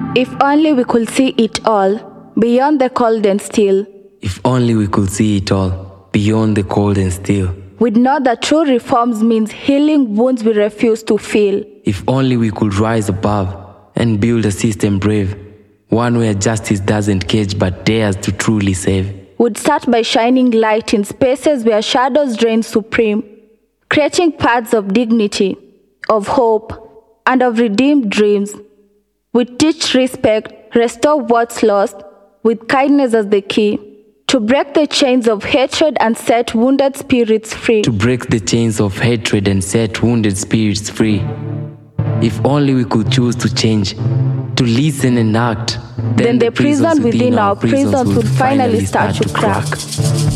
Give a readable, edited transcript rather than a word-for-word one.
If only we could see it all, beyond the cold and still. If only we could see it all, beyond the cold and still. We'd know that true reforms means healing wounds we refuse to feel. If only we could rise above and build a system brave, one where justice doesn't cage but dares to truly save. We'd start by shining light in spaces where shadows reign supreme, creating paths of dignity, of hope, and of redeemed dreams. We'd teach respect, restore what's lost, with kindness as the key, to break the chains of hatred and set wounded spirits free. To break the chains of hatred and set wounded spirits free. If only we could choose to change, to listen and act, then the prison within our prisons would finally start to crack.